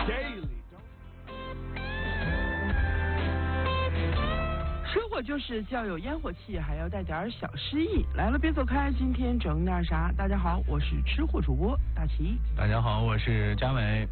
生活就是要有烟火气，还要带点小诗意。来了，别走开，今天整点啥？大家好，我是吃货主播大齐。 大家好，我是佳伟。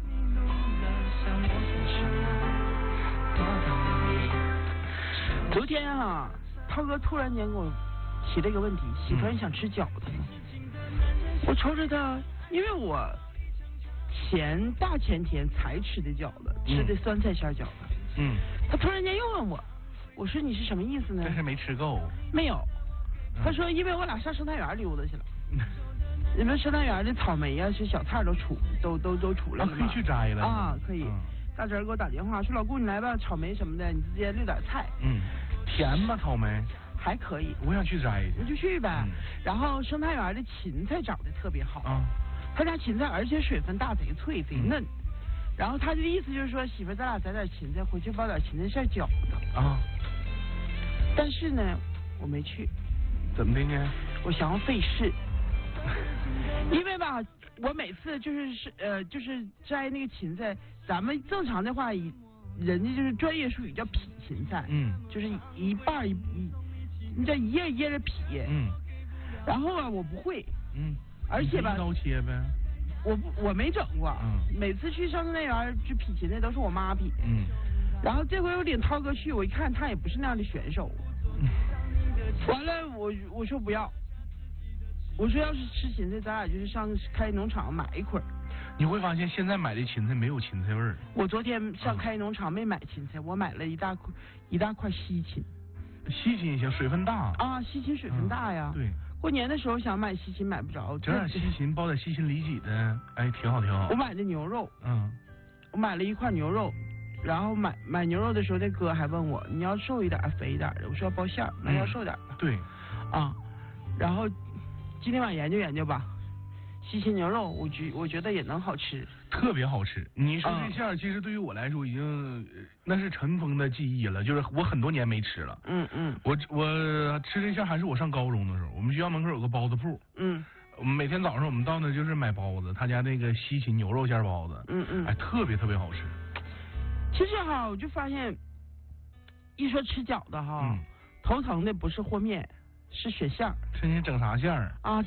昨天啊，涛哥突然间给我提了一个问题，媳妇儿你想吃饺子吗？我瞅着他，因为我大前天才吃的饺子，吃的酸菜馅饺子。他突然间又问我。我说你是什么意思呢？ 但是没吃够。 没有，他说因为我俩上生态园溜达去了，你们生态园的草莓啊，是小菜都出来了嘛， 可以去摘了啊，可以。大侄儿给我打电话说老姑你来吧，草莓什么的你直接溜点菜。 甜吧草莓？ 还可以。 我想去摘去。 你就去呗。然后生态园的芹菜长得特别好，他家芹菜而且水分大，贼脆贼嫩。然后他的意思就是说媳妇咱俩摘点芹菜回去包点芹菜馅饺子啊。但是呢，我没去。 怎么的呢？ 我想要费事，因为吧，我每次就是摘那个芹菜，咱们正常的话，人家就是专业术语叫劈芹菜，就是一半你叫一叶一叶的劈，然后啊，我不会，而且吧， 一刀切呗。 我没整过，每次去上生态园去劈芹菜都是我妈劈，然后这回我领涛哥去，我一看他也不是那样的选手。完了，我说不要，我说要是吃芹菜，咱俩就是上开农场买一捆。 你会发现现在买的芹菜没有芹菜味儿。 我昨天上开农场没买芹菜，我买了一大块西芹。 西芹行，水分大啊，西芹水分大呀。 对。 过年的时候想买西芹买不着， 整点西芹包点西芹里脊的，哎，挺好挺好。 我买的牛肉，我买了一块牛肉。然后买牛肉的时候，那哥还问我你要瘦一点肥一点的，我说要包馅儿，那要瘦点吧。 对， 然后今天晚上研究研究吧，西芹牛肉我觉得也能好吃， 特别好吃。你说这馅儿，其实对于我来说已经那是尘封的记忆了，就是我很多年没吃了。我吃这馅儿还是我上高中的时候，我们学校门口有个包子铺。我们每天早上我们到那就是买包子，他家那个西芹牛肉馅包子，哎，特别特别好吃。 其实哈，我就发现，一说吃饺子哈，头疼的不是和面，是选馅儿。 是你整啥馅儿啊？